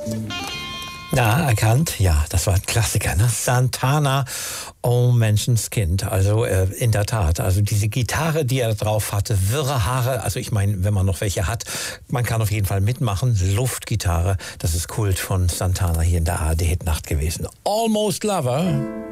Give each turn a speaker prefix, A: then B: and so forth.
A: Ja, erkannt. Ja, das war ein Klassiker, ne? Santana, Oh Menschenskind. Also in der Tat, also diese Gitarre, die er drauf hatte, wirre Haare. Also ich meine, wenn man noch welche hat, man kann auf jeden Fall mitmachen. Luftgitarre, das ist Kult von Santana hier in der ARD-Hitnacht gewesen. Almost Lover.